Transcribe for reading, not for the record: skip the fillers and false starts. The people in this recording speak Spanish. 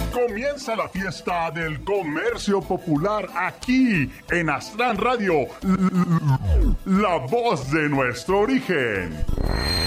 Comienza la fiesta del comercio popular aquí en Astran Radio, la voz de nuestro origen.